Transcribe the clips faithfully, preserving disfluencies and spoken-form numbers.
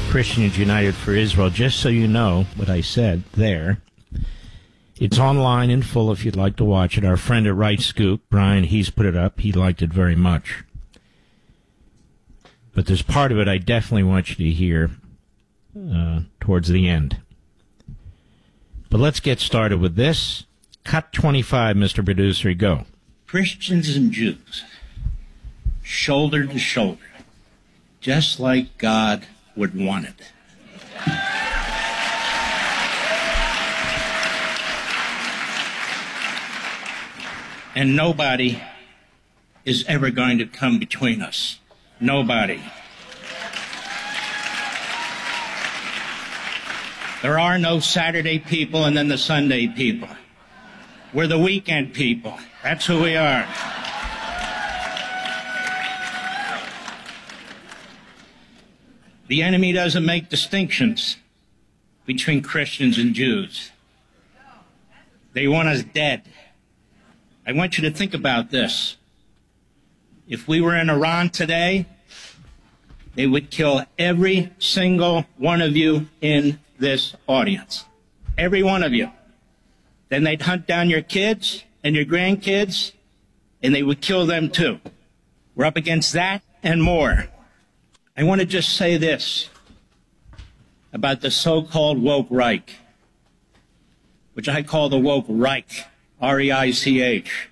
Christians United for Israel. Just so you know what I said there, it's online in full if you'd like to watch it. Our friend at Right Scoop, Brian, he's put it up. He liked it very much. But there's part of it I definitely want you to hear uh, towards the end. But let's get started with this. Cut twenty-five, Mister Producer, go. Christians and Jews, shoulder to shoulder, just like God would want it. And nobody is ever going to come between us. Nobody. There are no Saturday people and then the Sunday people. We're the weekend people. That's who we are. The enemy doesn't make distinctions between Christians and Jews. They want us dead. I want you to think about this. If we were in Iran today, they would kill every single one of you in this audience. Every one of you. Then they'd hunt down your kids and your grandkids, and they would kill them too. We're up against that and more. I want to just say this about the so-called woke Reich, which I call the woke Reich, R E I C H.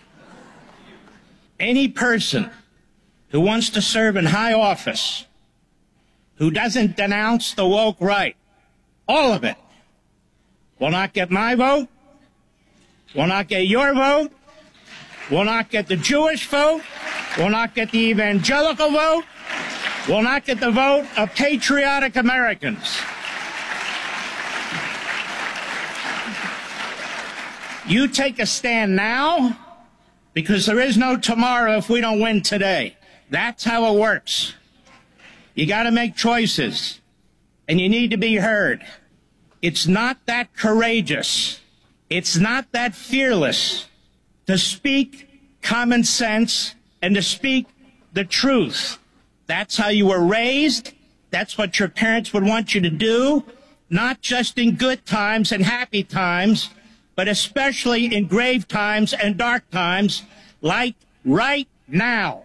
Any person who wants to serve in high office who doesn't denounce the woke Reich, all of it, will not get my vote, will not get your vote, will not get the Jewish vote, will not get the evangelical vote, will not get the vote of patriotic Americans. You take a stand now, because there is no tomorrow if we don't win today. That's how it works. You got to make choices, and you need to be heard. It's not that courageous. It's not that fearless to speak common sense and to speak the truth. That's how you were raised. That's what your parents would want you to do, not just in good times and happy times, but especially in grave times and dark times, like right now.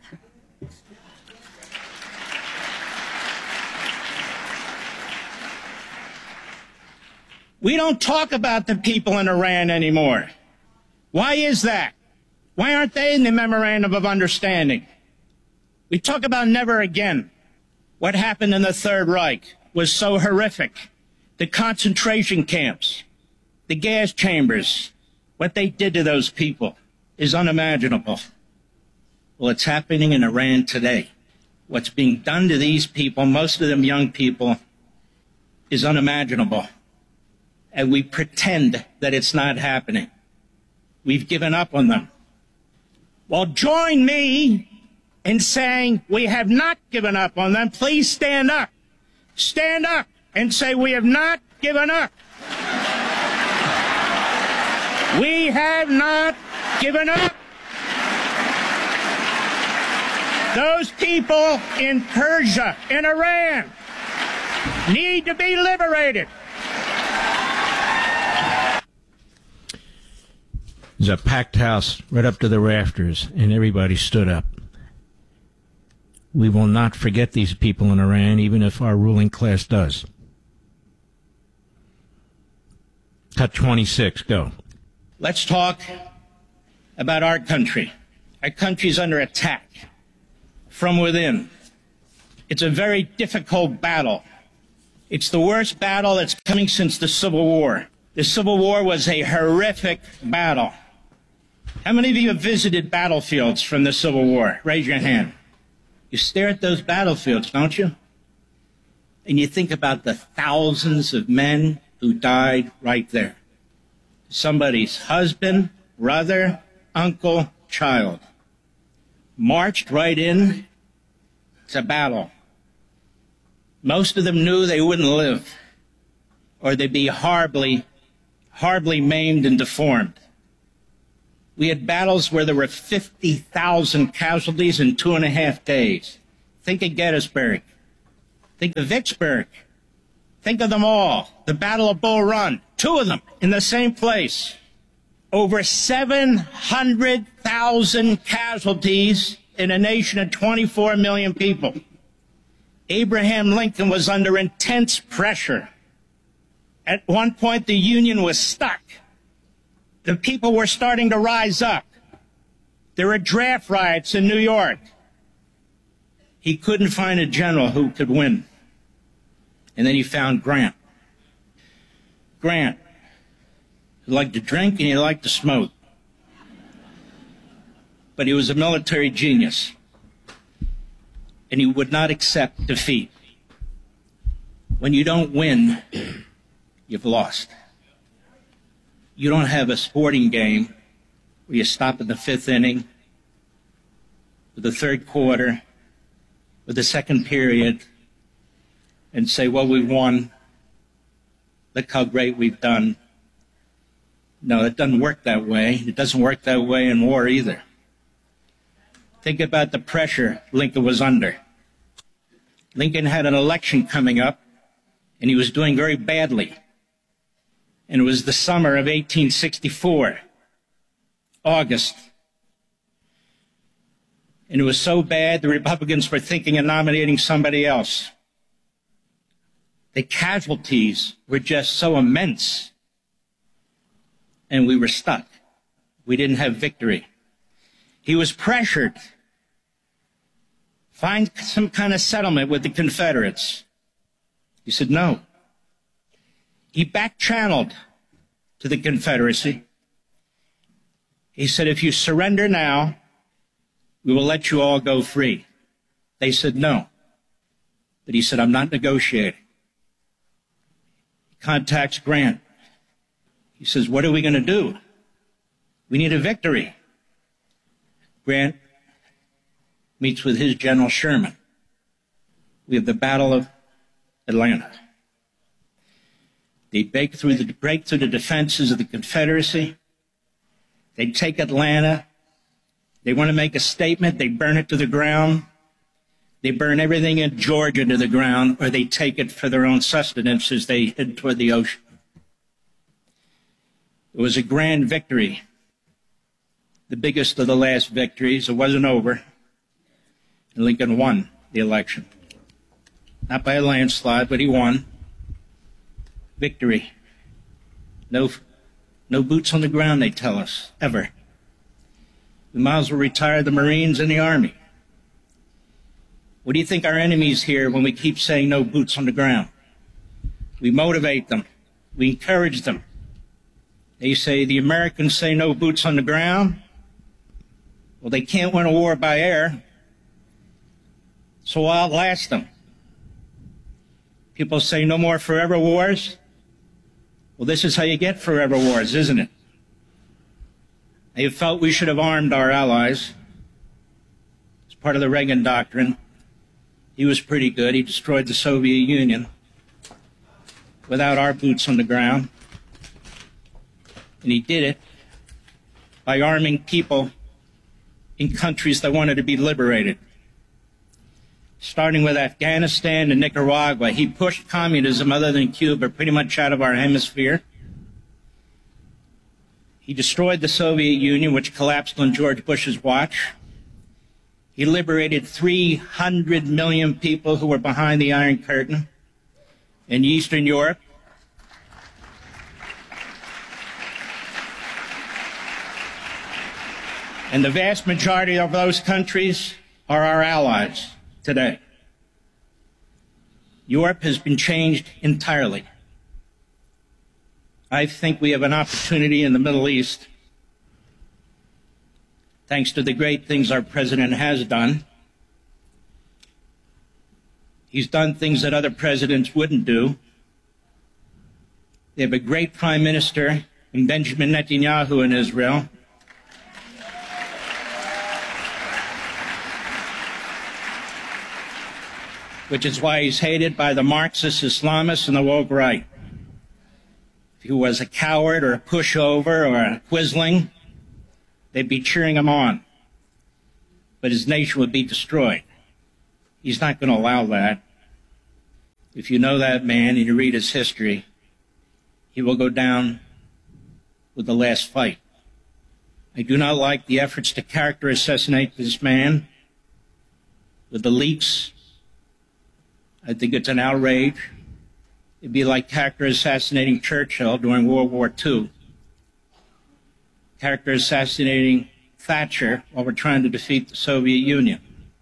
We don't talk about the people in Iran anymore. Why is that? Why aren't they in the Memorandum of Understanding? We talk about never again. What happened in the Third Reich was so horrific. The concentration camps, the gas chambers, what they did to those people is unimaginable. Well, it's happening in Iran today. What's being done to these people, most of them young people, is unimaginable. And we pretend that it's not happening. We've given up on them. Well, join me in saying we have not given up on them. Please stand up. Stand up and say we have not given up. We have not given up. Those people in Persia, in Iran, need to be liberated. There's a packed house right up to the rafters, and everybody stood up. We will not forget these people in Iran, even if our ruling class does. Cut twenty-six, go. Let's talk about our country. Our country's under attack from within. It's a very difficult battle. It's the worst battle that's coming since the Civil War. The Civil War was a horrific battle. How many of you have visited battlefields from the Civil War? Raise your hand. You stare at those battlefields, don't you? And you think about the thousands of men who died right there. Somebody's husband, brother, uncle, child. Marched right in to battle. Most of them knew they wouldn't live, or they'd be horribly, horribly maimed and deformed. We had battles where there were fifty thousand casualties in two and a half days. Think of Gettysburg. Think of Vicksburg. Think of them all. The Battle of Bull Run. Two of them in the same place. Over seven hundred thousand casualties in a nation of twenty-four million people. Abraham Lincoln was under intense pressure. At one point, the Union was stuck. The people were starting to rise up. There were draft riots in New York. He couldn't find a general who could win. And then he found Grant. Grant, he liked to drink and he liked to smoke. But he was a military genius. And he would not accept defeat. When you don't win, you've lost. You don't have a sporting game where you stop in the fifth inning, or the third quarter, or the second period, and say, well, we won. Look how great we've done. No, it doesn't work that way. It doesn't work that way in war either. Think about the pressure Lincoln was under. Lincoln had an election coming up, and he was doing very badly. And it was the summer of eighteen sixty-four, August. And it was so bad, the Republicans were thinking of nominating somebody else. The casualties were just so immense. And we were stuck. We didn't have victory. He was pressured. Find some kind of settlement with the Confederates. He said no. He back-channeled to the Confederacy. He said, if you surrender now, we will let you all go free. They said no. But he said, I'm not negotiating. He contacts Grant. He says, what are we going to do? We need a victory. Grant meets with his General Sherman. We have the Battle of Atlanta. They break through the, break through the defenses of the Confederacy. They take Atlanta. They want to make a statement. They burn it to the ground. They burn everything in Georgia to the ground, or they take it for their own sustenance as they head toward the ocean. It was a grand victory, the biggest of the last victories. It wasn't over. And Lincoln won the election. Not by a landslide, but he won. Victory. No, no boots on the ground, they tell us, ever. We might as well retire the Marines and the Army. What do you think our enemies hear when we keep saying no boots on the ground? We motivate them. We encourage them. They say the Americans say no boots on the ground. Well, they can't win a war by air, so we'll outlast them. People say no more forever wars. Well, this is how you get forever wars, isn't it? They felt we should have armed our allies. It's part of the Reagan doctrine. He was pretty good. He destroyed the Soviet Union without our boots on the ground. And he did it by arming people in countries that wanted to be liberated. Starting with Afghanistan and Nicaragua, he pushed communism, other than Cuba, pretty much out of our hemisphere. He destroyed the Soviet Union, which collapsed on George Bush's watch. He liberated three hundred million people who were behind the Iron Curtain in Eastern Europe. And the vast majority of those countries are our allies today. Europe has been changed entirely. I think we have an opportunity in the Middle East, thanks to the great things our president has done. He's done things that other presidents wouldn't do. They have a great prime minister in Benjamin Netanyahu in Israel. Which is why he's hated by the Marxist Islamists and the woke right. If he was a coward or a pushover or a quisling, they'd be cheering him on. But his nation would be destroyed. He's not going to allow that. If you know that man and you read his history, he will go down with the last fight. I do not like the efforts to character assassinate this man with the leaks. I think it's an outrage. It'd be like character assassinating Churchill during World War Two. Character assassinating Thatcher while we're trying to defeat the Soviet Union.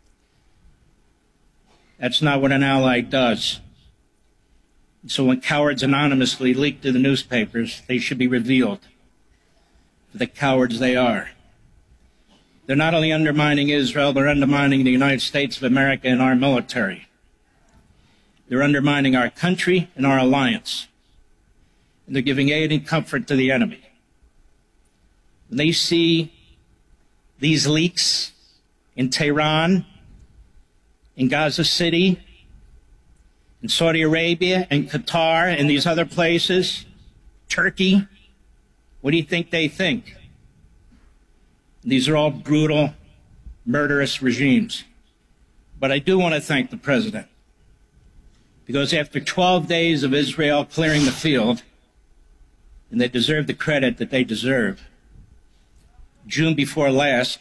That's not what an ally does. So when cowards anonymously leak to the newspapers, they should be revealed for the cowards they are. They're not only undermining Israel, they're undermining the United States of America and our military. They're undermining our country and our alliance. And they're giving aid and comfort to the enemy. When they see these leaks in Tehran, in Gaza City, in Saudi Arabia, and Qatar, and these other places, Turkey, what do you think they think? These are all brutal, murderous regimes. But I do want to thank the president, because after twelve days of Israel clearing the field, and they deserve the credit that they deserve, June before last,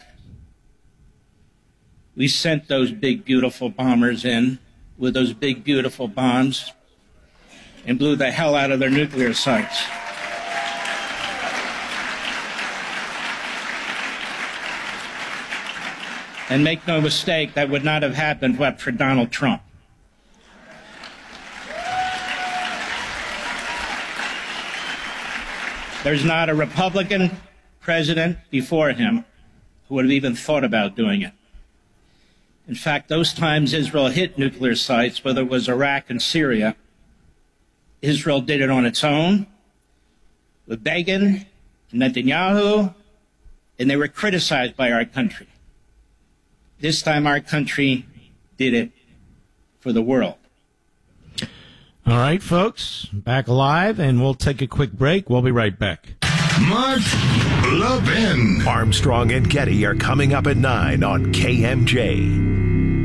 we sent those big, beautiful bombers in with those big, beautiful bombs and blew the hell out of their nuclear sites. And make no mistake, that would not have happened but for Donald Trump. There's not a Republican president before him who would have even thought about doing it. In fact, those times Israel hit nuclear sites, whether it was Iraq and Syria, Israel did it on its own, with Begin and Netanyahu, and they were criticized by our country. This time our country did it for the world. All right, folks, back alive, and we'll take a quick break. We'll be right back. Mark Levin. Armstrong and Getty are coming up at nine on K M J.